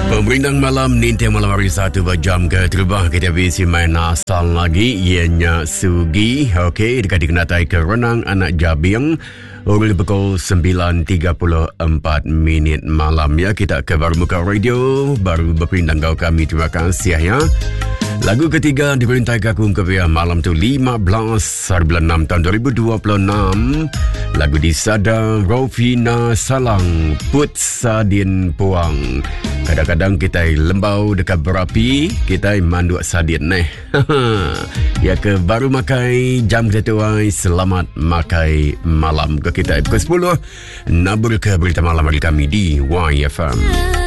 Pemberindang malam ninteng malam hari 1 jam ke terubah kita bisi main asal lagi ianya Sugi. Okey, dekat dikenatai ke Renang Anak Jabing. Urul pukul 9.34 malam ya. Kita ke baru muka radio, baru berpindang kau kami. Terima kasih ya. Lagu ketiga diperintai Kakung Kevia malam tu 15 hari bulan 6 tahun 2026. Lagu di Sada Rofina Salang Put Sadin Puang. Kadang-kadang kita lembau dekat berapi, kita manduk sadin ya ke baru makai jam ketuai, selamat makai malam ke kita pukul 10. Nabur ke berita malam hari kami di YFM.